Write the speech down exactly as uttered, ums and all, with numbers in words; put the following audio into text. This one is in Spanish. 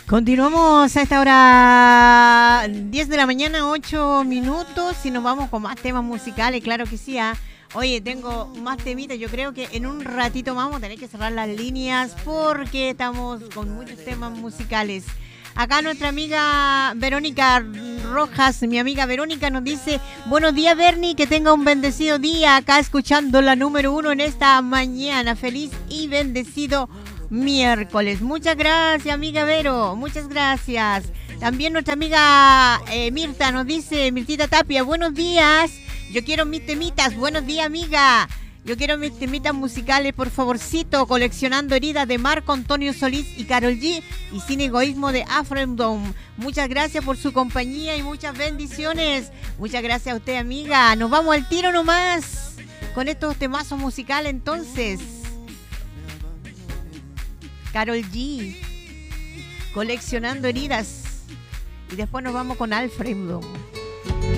Continuamos a esta hora diez de la mañana, ocho minutos, y nos vamos con más temas musicales, claro que sí. ¿eh? Oye, tengo más temitas, yo creo que en un ratito más vamos a tener que cerrar las líneas porque estamos con muchos temas musicales. Acá nuestra amiga Verónica Rojas, mi amiga Verónica nos dice: buenos días, Bernie, que tenga un bendecido día, acá escuchando la número uno en esta mañana, feliz y bendecido miércoles. Muchas gracias, amiga Vero, muchas gracias. También nuestra amiga eh, Mirta nos dice, Mirtita Tapia, buenos días, yo quiero mis temitas. Buenos días, amiga, yo quiero mis temitas musicales, por favorcito. Coleccionando heridas de Marco Antonio Solís y Karol G, y Sin Egoísmo de Afrodome. Muchas gracias por su compañía y muchas bendiciones. Muchas gracias a usted, amiga. Nos vamos al tiro nomás con estos temazos musicales entonces. Karol G, Coleccionando heridas, y después nos vamos con Afrodome.